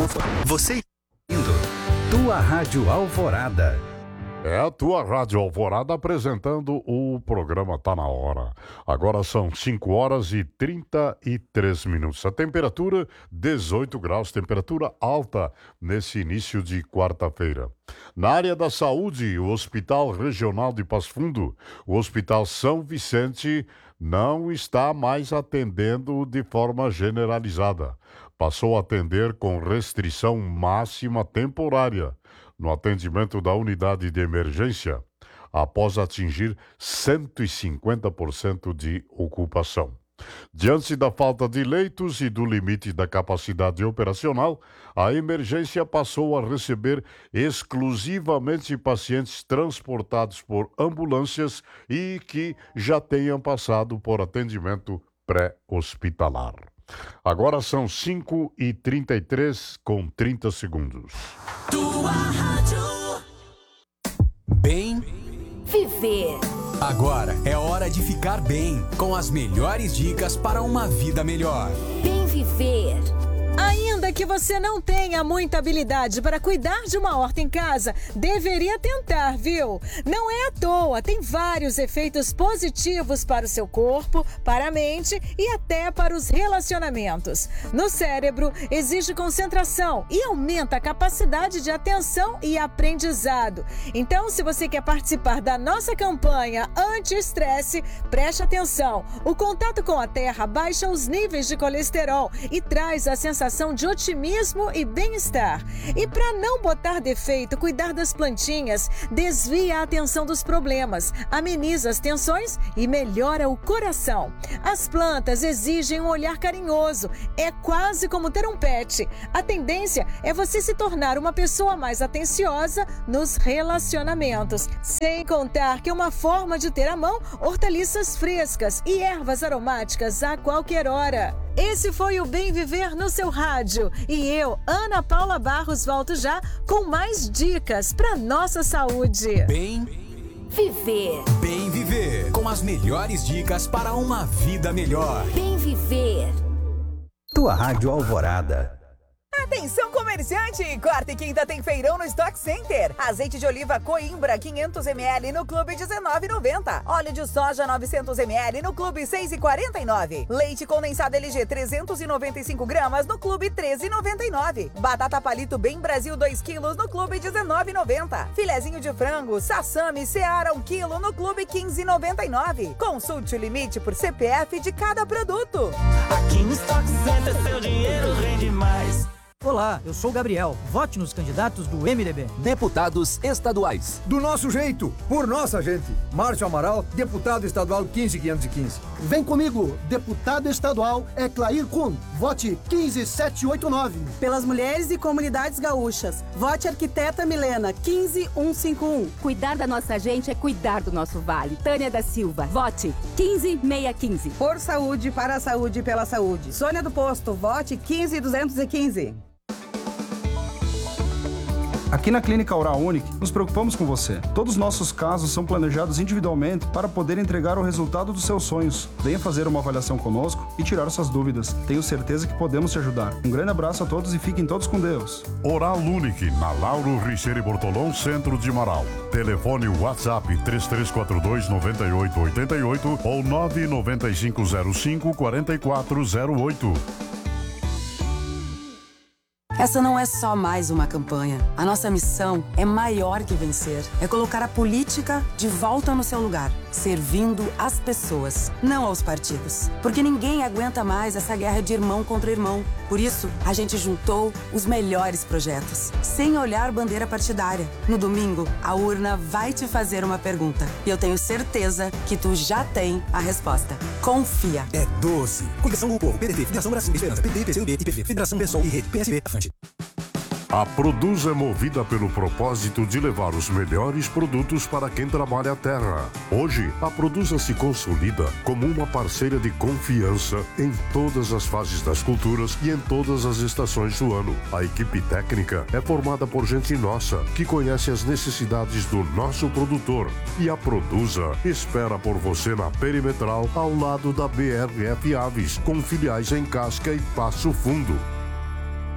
Você indo. Tua Rádio Alvorada. É a tua Rádio Alvorada apresentando o programa Tá Na Hora. Agora são 5 horas e 33 minutos. A temperatura 18 graus, temperatura alta nesse início de quarta-feira. Na área da saúde, o Hospital Regional de Passo Fundo, o Hospital São Vicente, não está mais atendendo de forma generalizada. Passou a atender com restrição máxima temporária no atendimento da unidade de emergência, após atingir 150% de ocupação. Diante da falta de leitos e do limite da capacidade operacional, a emergência passou a receber exclusivamente pacientes transportados por ambulâncias e que já tenham passado por atendimento pré-hospitalar. Agora são 5h33 com 30 segundos. Tua rádio. Bem viver. Agora é hora de ficar bem, com as melhores dicas para uma vida melhor. Bem viver. Ainda que você não tenha muita habilidade para cuidar de uma horta em casa, deveria tentar, viu? Não é à toa, tem vários efeitos positivos para o seu corpo, para a mente e até para os relacionamentos. No cérebro, exige concentração e aumenta a capacidade de atenção e aprendizado. Então, se você quer participar da nossa campanha anti-estresse, preste atenção. O contato com a terra baixa os níveis de colesterol e traz a sensação de otimismo e bem-estar. E para não botar defeito, cuidar das plantinhas, desvia a atenção dos problemas, ameniza as tensões e melhora o coração. As plantas exigem um olhar carinhoso, é quase como ter um pet. A tendência é você se tornar uma pessoa mais atenciosa nos relacionamentos. Sem contar que é uma forma de ter à mão hortaliças frescas e ervas aromáticas a qualquer hora. Esse foi o Bem Viver no seu rádio. E eu, Ana Paula Barros, volto já com mais dicas para nossa saúde. Bem viver. Bem viver. Com as melhores dicas para uma vida melhor. Bem viver. Tua Rádio Alvorada. Atenção comerciante! Quarta e quinta tem feirão no Stock Center. Azeite de oliva Coimbra 500 ml no clube R$19,90. Óleo de soja 900 ml no clube R$6,49. Leite condensado LG 395 gramas no clube R$13,99. Batata palito Bem Brasil 2 quilos no clube R$19,90. Filezinho de frango Sassami Seara 1 quilo no clube R$15,99. Consulte o limite por CPF de cada produto. Aqui no Stock Center seu dinheiro rende mais. Olá, eu sou o Gabriel. Vote nos candidatos do MDB. Deputados estaduais. Do nosso jeito, por nossa gente. Márcio Amaral, deputado estadual 15515. Vem comigo, deputado estadual é Clair Kuhn. Vote 15789. Pelas mulheres e comunidades gaúchas. Vote arquiteta Milena 15151. Cuidar da nossa gente é cuidar do nosso vale. Tânia da Silva. Vote 15615. Por saúde, para a saúde e pela saúde. Sônia do Posto. Vote 15215. Aqui na Clínica Oral Unique, nos preocupamos com você. Todos os nossos casos são planejados individualmente para poder entregar o resultado dos seus sonhos. Venha fazer uma avaliação conosco e tirar suas dúvidas. Tenho certeza que podemos te ajudar. Um grande abraço a todos e fiquem todos com Deus. Oral Unique, na Lauro Richeiro e Bortolão, centro de Marau. Telefone WhatsApp 3342-9888 ou 99505-4408. Essa não é só mais uma campanha. A nossa missão é maior que vencer. É colocar a política de volta no seu lugar, servindo as pessoas, não aos partidos. Porque ninguém aguenta mais essa guerra de irmão contra irmão. Por isso, a gente juntou os melhores projetos, sem olhar bandeira partidária. No domingo, a urna vai te fazer uma pergunta. E eu tenho certeza que tu já tem a resposta. Confia. É doce. Coligação do Povo, PDT, Federação Brasil Esperança, PT, PCdoB, IPV, Federação PSOL e Rede, PSB, Afante. A Produz é movida pelo propósito de levar os melhores produtos para quem trabalha a terra. Hoje, a Produza se consolida como uma parceira de confiança em todas as fases das culturas e em todas as estações do ano. A equipe técnica é formada por gente nossa, que conhece as necessidades do nosso produtor. E a Produza espera por você na Perimetral, ao lado da BRF Aves, com filiais em Casca e Passo Fundo.